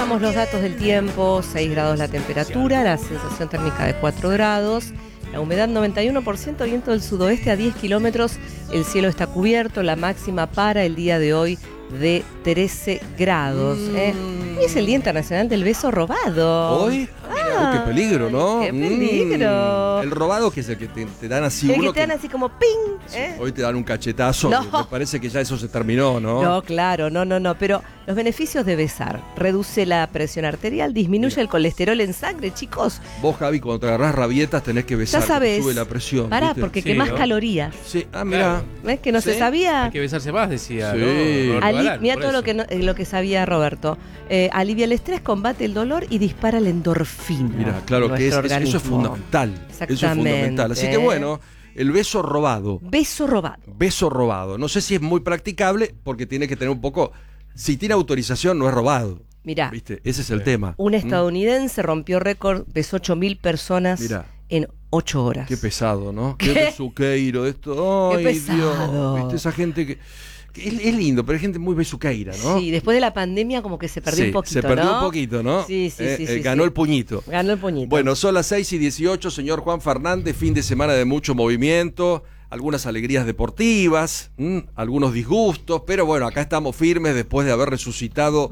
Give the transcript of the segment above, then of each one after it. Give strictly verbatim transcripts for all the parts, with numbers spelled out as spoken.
Repasamos los datos del tiempo. seis grados la temperatura, la sensación térmica de cuatro grados, la humedad noventa y uno por ciento, viento del sudoeste a diez kilómetros, el cielo está cubierto, la máxima para el día de hoy de trece grados. Mm. ¿eh? Es el Día Internacional del Beso Robado. ¿Hoy? Ah, qué peligro, ¿no? ¡Qué peligro! Mm. El robado, que es el que te, te dan así. El uno que te dan que, así como ping. ¿eh? Hoy te dan un cachetazo. No. Me parece que ya eso se terminó, ¿no? No, claro, no, no, no. Pero los beneficios de besar: reduce la presión arterial, disminuye Mira. el colesterol en sangre, chicos. Vos, Javi, cuando te agarrás rabietas tenés que besar. Ya sabes. Sube la presión. Pará, ¿viste? porque Sí, quemás ¿no? calorías. Sí, ah, mira. ¿Ves que no ¿Sí? se sabía? Hay que besarse más, decía. Sí. ¿no? Roberto Ali- Galán, mira por todo lo eso. que, no- eh, lo que sabía Roberto. Eh, alivia el estrés, combate el dolor y dispara la endorfina. Mira, claro en que es, nuestro es- eso es organismo. fundamental. Eso es Exactamente. fundamental. Así que bueno, el beso robado. Beso robado. Beso robado. No sé si es muy practicable porque tiene que tener un poco. Si tiene autorización, no es robado. Mirá, ¿Viste? Ese es el tema. un ¿Mm? estadounidense rompió récord, besó ocho mil personas Mirá. en ocho horas. Qué pesado, ¿no? ¿Qué? Qué besuqueiro de esto. Ay, Qué pesado. Dios. ¿Viste? Esa gente que. que es, es lindo, pero hay gente muy besuqueira, ¿no? Sí, después de la pandemia como que se perdió Sí, un poquito, se perdió ¿no? un poquito, ¿no? Sí, sí, Eh, sí, eh, sí, ganó sí. el puñito. Ganó el puñito. Bueno, son las seis y dieciocho, señor Juan Fernández, fin de semana de mucho movimiento, algunas alegrías deportivas, ¿m? algunos disgustos, pero bueno, acá estamos firmes después de haber resucitado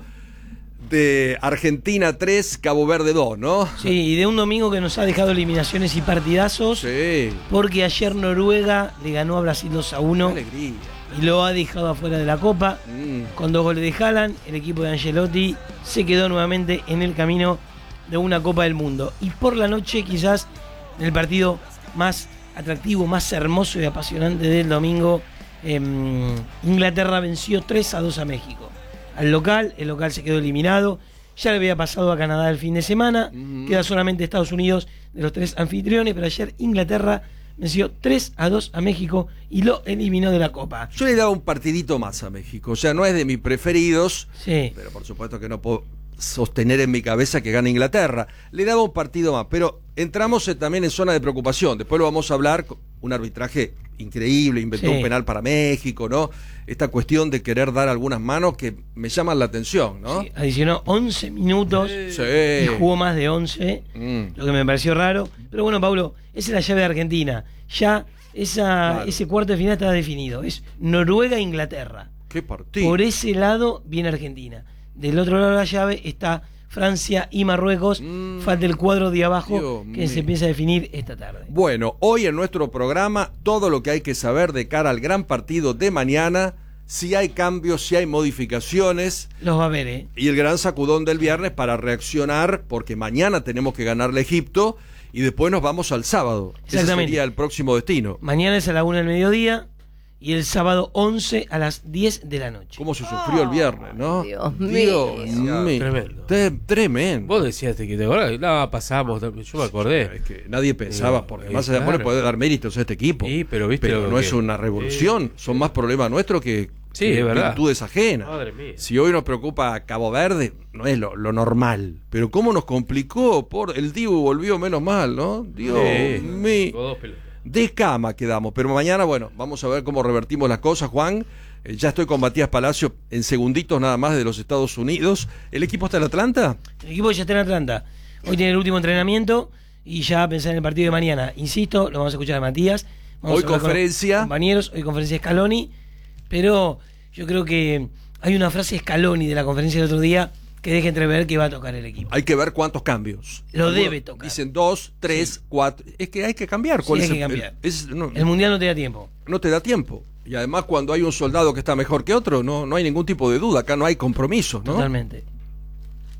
de Argentina tres, Cabo Verde dos, ¿no? Sí, y de un domingo que nos ha dejado eliminaciones y partidazos, Sí. porque ayer Noruega le ganó a Brasil dos a Qué uno alegría. y lo ha dejado afuera de la Copa. Mm. Con dos goles de Haaland, el equipo de Ancelotti se quedó nuevamente en el camino de una Copa del Mundo. Y por la noche, quizás, el partido más atractivo, más hermoso y apasionante del domingo, eh, Inglaterra venció tres a dos a México. Al local, el local se quedó eliminado. Ya le había pasado a Canadá el fin de semana. Mm. Queda solamente Estados Unidos de los tres anfitriones, pero ayer Inglaterra venció tres a dos a México y lo eliminó de la Copa. Yo le daba un partidito más a México, o sea, no es de mis preferidos, Sí. pero por supuesto que no puedo sostener en mi cabeza que gane Inglaterra. Le daba un partido más, pero entramos eh, también en zona de preocupación. Después lo vamos a hablar, con un arbitraje increíble, inventó Sí. un penal para México, ¿no? Esta cuestión de querer dar algunas manos que me llaman la atención, ¿no? Sí, adicionó once minutos Sí. y jugó más de once, Mm. lo que me pareció raro. Pero bueno, Paulo, esa es la llave de Argentina. Ya esa, Claro. ese cuarto de final está definido. Es Noruega-Inglaterra. Qué partido. Por ese lado viene Argentina. Del otro lado de la llave está Francia y Marruecos. Mm. Falta el cuadro de abajo Dios que se mío. empieza a definir esta tarde. Bueno, hoy en nuestro programa, todo lo que hay que saber de cara al gran partido de mañana, si hay cambios, si hay modificaciones, Los va a ver, ¿eh? y el gran sacudón del viernes para reaccionar, porque mañana tenemos que ganarle a Egipto y después nos vamos al sábado. Ese Exactamente. sería el próximo destino. Mañana es a la una del mediodía y el sábado once a las diez de la noche. ¿Cómo se sufrió el viernes, no? Dios Dios mío. mío. Tremendo. Te- tremendo. Vos decías que te acordás, no, pasamos, yo me acordé. Es que nadie pensaba, Eh, porque eh, más allá claro. de poder dar méritos a este equipo. Sí, pero viste Pero lo no que- es una revolución, eh, son más problemas nuestros que, Sí, que es verdad. virtudes ajenas. Madre mía. Si hoy nos preocupa Cabo Verde, no es lo, lo normal. Pero cómo nos complicó, por el Dibu volvió menos mal, ¿no? Dios Sí, mío. con dos pelotas. De cama quedamos, pero mañana, bueno, vamos a ver cómo revertimos las cosas, Juan. Eh, ya estoy con Matías Palacio en segunditos nada más de los Estados Unidos. ¿El equipo está en Atlanta? El equipo ya está en Atlanta. Hoy tiene el último entrenamiento y ya a pensar en el partido de mañana. Insisto, lo vamos a escuchar a Matías. Vamos Hoy a hablar con conferencia. los compañeros, hoy conferencia Scaloni. Pero yo creo que hay una frase Scaloni de la conferencia del otro día que deja entrever que va a tocar el equipo. Hay que ver cuántos cambios. Lo Algunos debe tocar. Dicen dos, tres, cuatro. Es que hay que cambiar. Sí, ¿Cuál hay es que el- cambiar. el- es- no, El Mundial no te da tiempo. no te da tiempo. Y además cuando hay un soldado que está mejor que otro, no, no hay ningún tipo de duda. Acá no hay compromisos, ¿no? Totalmente.